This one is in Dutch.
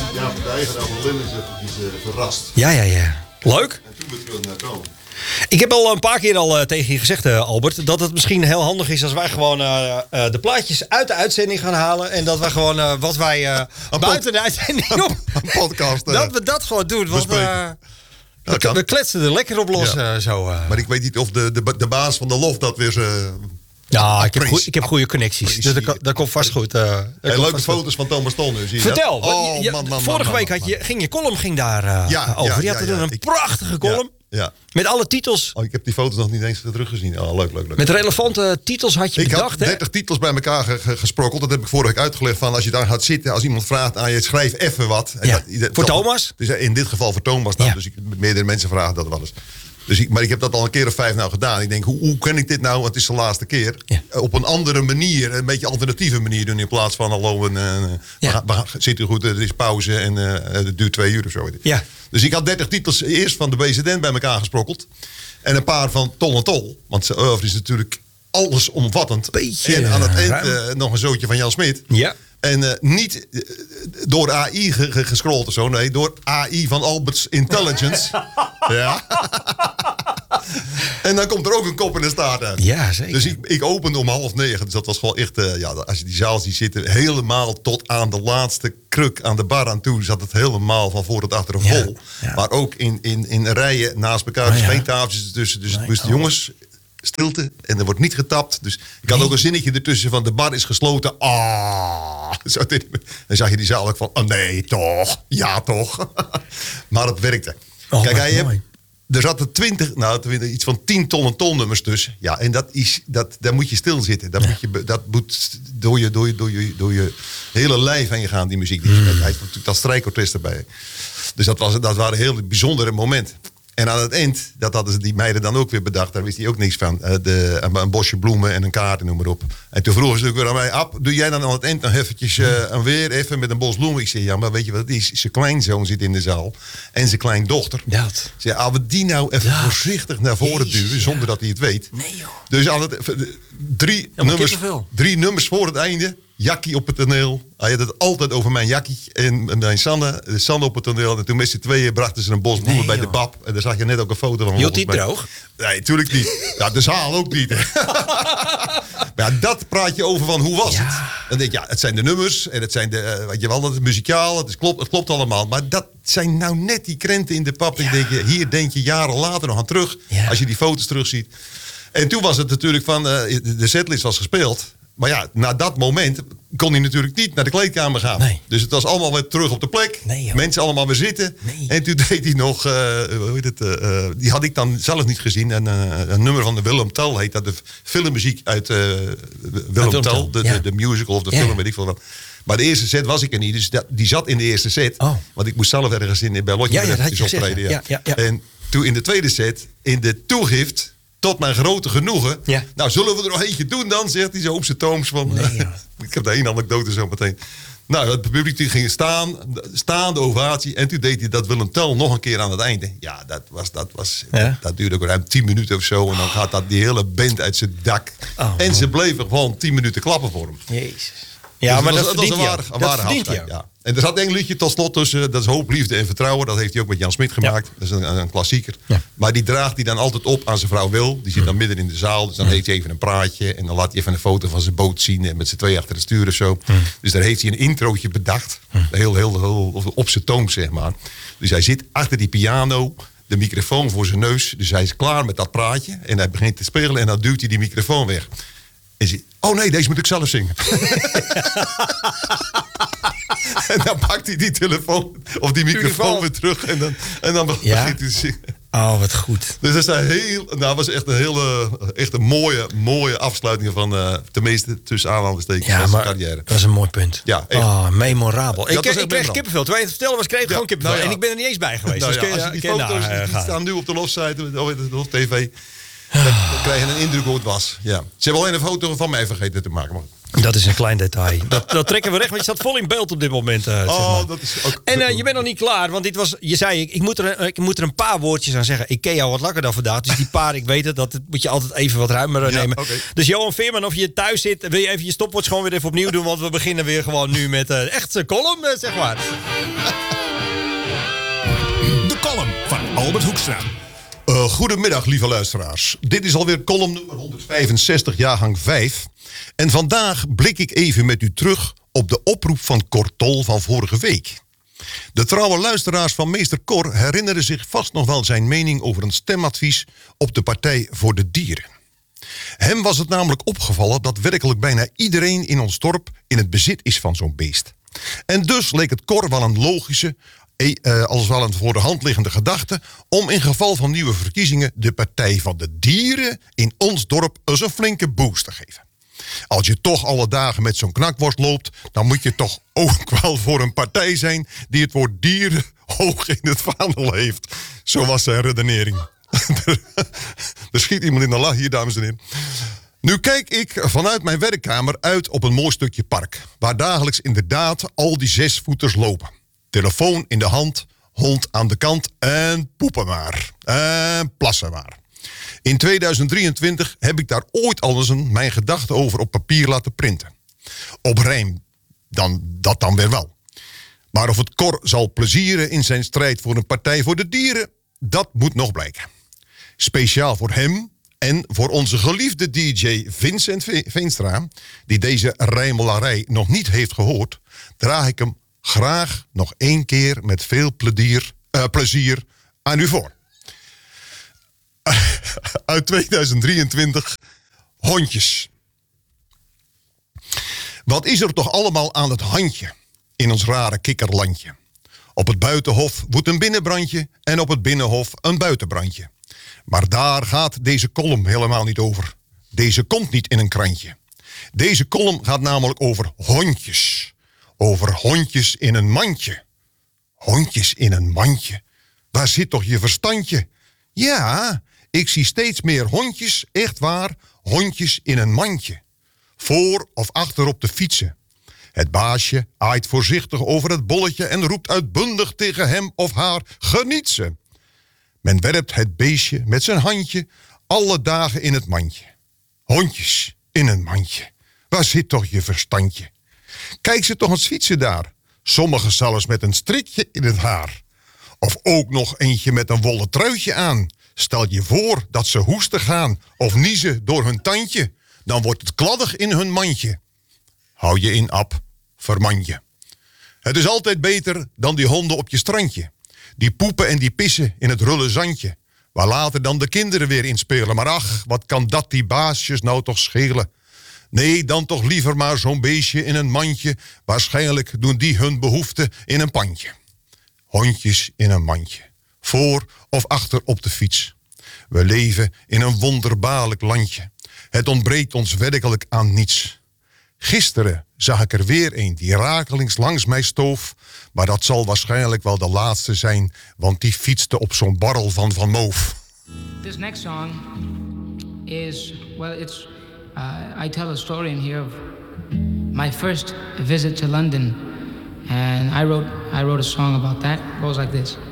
Ja, Verdijger en Lin is verrast. Ja. Leuk. En toen weer terug naar Toon. Ik heb al een paar keer tegen je gezegd, Albert, dat het misschien heel handig is als wij gewoon de plaatjes uit de uitzending gaan halen. En dat we gewoon wat wij buiten de uitzending op... Een podcast. dat we dat gewoon doen. Want we kletsen er lekker op los. Zo, Maar ik weet niet of de baas van de lof dat weer... ja, ik heb goede connecties. Dus dat komt vast goed. Leuke foto's van Thomas Ton nu. Zie je Vertel. man, vorige week ging je column daar over. Je had een prachtige column. Ja. Met alle titels. Ik heb die foto's nog niet eens teruggezien. Oh, leuk. Met relevante titels had je bedacht. Ik had 30 titels bij elkaar gesprokkeld. Dat heb ik vorige week uitgelegd. Van als je daar gaat zitten, als iemand vraagt aan je, schrijf even wat. Ja. Voor Thomas? Dus in dit geval voor Thomas dan. Ja. Dus meerdere mensen vragen dat wel eens. Dus maar ik heb dat al een keer of 5 nou gedaan. Ik denk, hoe kan ik dit nou, want het is de laatste keer... Ja. Op een andere manier, een beetje alternatieve manier doen... in plaats van hallo, zit u goed, er is pauze en het duurt 2 uur of zo. Ja. Dus ik had 30 titels eerst van de BZN bij elkaar gesprokkeld. En een paar van Tol en Tol. Want zijn oeuvre is natuurlijk allesomvattend. Beetje en aan het eind nog een zootje van Jan Smit. Ja. En niet door AI gescrolld of zo. Nee, door AI van Albert's Intelligence. Ja. En dan komt er ook een kop in de staart uit. Ja, zeker. Dus ik opende om 8:30. Dus dat was gewoon echt... als je die zaal ziet zitten... helemaal tot aan de laatste kruk aan de bar aan toe... zat het helemaal van voor tot achteren vol. Ja. Maar ook in rijen naast elkaar. Dus geen tafeltjes ertussen. Dus het moest jongens... stilte en er wordt niet getapt. Dus ik had ook een zinnetje ertussen van de bar is gesloten. Zo, dan zag je die zaal ook van, oh nee, toch. Ja, toch. Maar het werkte. Kijk, er zaten 20, iets van 10 ton nummers tussen. Ja, en daar moet je stilzitten. Dat moet door je hele lijf heen gaan, die muziek. Hij heeft natuurlijk dat strijkorkest erbij. Dus dat waren heel bijzondere momenten. En aan het eind, dat hadden die meiden dan ook weer bedacht. Daar wist hij ook niks van. Een bosje bloemen en een kaart en noem maar op. En toen vroegen ze ook weer aan mij... Ab, doe jij dan aan het eind nog eventjes weer even met een bos bloemen? Ik zei, ja, maar weet je wat het is? Zijn kleinzoon zit in de zaal. En zijn kleindochter. Dat. Ik zei, als we die nou even voorzichtig naar voren duwen... zonder dat hij het weet. Nee, joh. Dus aan het, 3 nummers voor het einde... Jakkie op het toneel. Hij had het altijd over mijn Jakkie en mijn Sanne. Sanne op het toneel. En toen met z'n tweeën brachten ze een bos bloemen bij de Bab. En daar zag je net ook een foto van. Hield hij droog? Nee, natuurlijk niet. Ja, de zaal ook niet. Maar ja, dat praat je over van hoe was het. Dan denk je, het zijn de nummers. En het zijn weet je wel, dat is muzikaal. Het klopt allemaal. Maar dat zijn nou net die krenten in de pap. Ja. Hier denk je jaren later nog aan terug. Ja. Als je die foto's terugziet. En toen was het natuurlijk van, de setlist was gespeeld. Maar ja, na dat moment kon hij natuurlijk niet naar de kleedkamer gaan. Nee. Dus het was allemaal weer terug op de plek. Nee, mensen allemaal weer zitten. Nee. En toen deed hij nog... die had ik dan zelf niet gezien. Een nummer van de Willem Tell heet dat. De filmmuziek uit Willem Tell. De musical of de film, weet ik veel wat. Maar de eerste set was ik er niet. Dus die zat in de eerste set. Oh. Want ik moest zelf ergens bij Lotje optreden. Ja. En toen in de tweede set, in de toegift... Tot mijn grote genoegen. Ja. Nou, zullen we er nog eentje doen dan? Zegt hij zo op zijn tooms van... Nee, ik heb de één anekdote zo meteen. Nou, het publiek ging staande ovatie. En toen deed hij dat Willem Tell nog een keer aan het einde. Ja, dat duurde ook ruim 10 minuten of zo. En dan gaat die hele band uit zijn ak. Oh, en ze bleven gewoon 10 minuten klappen voor hem. Jezus. Ja, dus maar dat was een ware afscheid. Ja. En er zat een liedje tot slot tussen. Dat is Hoop, Liefde en Vertrouwen. Dat heeft hij ook met Jan Smit gemaakt. Ja. Dat is een klassieker. Ja. Maar die draagt hij dan altijd op aan zijn vrouw Wil. Die zit dan midden in de zaal. Dus dan heeft hij even een praatje. En dan laat hij even een foto van zijn boot zien. En met z'n twee achter het stuur of zo. Dus daar heeft hij een introotje bedacht. Heel op zijn toon, zeg maar. Dus hij zit achter die piano. De microfoon voor zijn neus. Dus hij is klaar met dat praatje. En hij begint te spelen. En dan duwt hij die microfoon weg. En zei, oh nee, deze moet ik zelf zingen. En dan pakt hij die telefoon of die microfoon weer terug. En dan begint hij te zingen. Oh, wat goed. Dus dat was echt een mooie afsluiting van, tenminste tussen aanhalingstekens, van zijn carrière. Dat is een mooi punt. Ja, memorabel. Ik kreeg kippenvel. Terwijl je het vertelde was, kreeg ik gewoon kippenvel. En ik ben er niet eens bij geweest. Nou, dus als je die foto's die staan nu op de Lofsite, de Lof TV... Dan krijg je een indruk hoe het was. Ja. Ze hebben alleen een foto van mij vergeten te maken. Maar... Dat is een klein detail. Dat trekken we recht, want je staat vol in beeld op dit moment. Zeg maar. Dat is ook... En je bent nog niet klaar, want dit was... Je zei, ik moet er een paar woordjes aan zeggen. Ik ken jou wat langer dan vandaag. Dus die paar, ik weet het, dat moet je altijd even wat ruimer nemen. Okay. Dus Johan Veerman, of je thuis zit, wil je even je stopwatch gewoon weer even opnieuw doen. Want we beginnen weer gewoon nu met echt column, zeg maar. Albert Hoekstra. Goedemiddag, lieve luisteraars. Dit is alweer column nummer 165, jaargang 5. En vandaag blik ik even met u terug op de oproep van Cor Tol van vorige week. De trouwe luisteraars van meester Cor herinneren zich vast nog wel zijn mening over een stemadvies op de Partij voor de Dieren. Hem was het namelijk opgevallen dat werkelijk bijna iedereen in ons dorp in het bezit is van zo'n beest. En dus leek het Cor wel een logische, als wel een voor de hand liggende gedachte, om in geval van nieuwe verkiezingen de Partij van de Dieren in ons dorp eens een flinke boost te geven. Als je toch alle dagen met zo'n knakworst loopt, dan moet je toch ook wel voor een partij zijn die het woord dieren hoog in het vaandel heeft. Zo was zijn redenering. Er schiet iemand in de lach hier, dames en heren. Nu kijk ik vanuit mijn werkkamer uit op een mooi stukje park, waar dagelijks inderdaad al die 6-voeters lopen. Telefoon in de hand, hond aan de kant en poepen maar. En plassen maar. In 2023 heb ik daar ooit al eens mijn gedachten over op papier laten printen. Op rijm dat dan weer wel. Maar of het Cor zal plezieren in zijn strijd voor een Partij voor de Dieren, dat moet nog blijken. Speciaal voor hem en voor onze geliefde DJ Vincent Veenstra, die deze rijmelarij nog niet heeft gehoord, draag ik hem graag nog 1 keer met veel plezier aan u voor. Uit 2023, hondjes. Wat is er toch allemaal aan het handje in ons rare kikkerlandje? Op het buitenhof woedt een binnenbrandje en op het binnenhof een buitenbrandje. Maar daar gaat deze column helemaal niet over. Deze komt niet in een krantje. Deze column gaat namelijk over hondjes. Over hondjes in een mandje. Hondjes in een mandje. Waar zit toch je verstandje? Ja, ik zie steeds meer hondjes, echt waar, hondjes in een mandje. Voor of achter op de fietsen. Het baasje aait voorzichtig over het bolletje en roept uitbundig tegen hem of haar: geniet ze. Men werpt het beestje met zijn handje alle dagen in het mandje. Hondjes in een mandje. Waar zit toch je verstandje? Kijk ze toch eens fietsen daar. Sommigen zelfs met een strikje in het haar. Of ook nog eentje met een wollen truitje aan. Stel je voor dat ze hoesten gaan of niezen door hun tandje. Dan wordt het kladdig in hun mandje. Hou je in ap, verman je. Het is altijd beter dan die honden op je strandje. Die poepen en die pissen in het rulle zandje. Waar later dan de kinderen weer in spelen. Maar ach, wat kan dat die baasjes nou toch schelen? Nee, dan toch liever maar zo'n beestje in een mandje. Waarschijnlijk doen die hun behoefte in een pandje. Hondjes in een mandje. Voor of achter op de fiets. We leven in een wonderbaarlijk landje. Het ontbreekt ons werkelijk aan niets. Gisteren zag ik er weer een die rakelings langs mij stoof. Maar dat zal waarschijnlijk wel de laatste zijn, want die fietste op zo'n barrel van Moof. This next song is, well, it's, I tell a story in here of my first visit to London. And I wrote a song about that. It goes like this.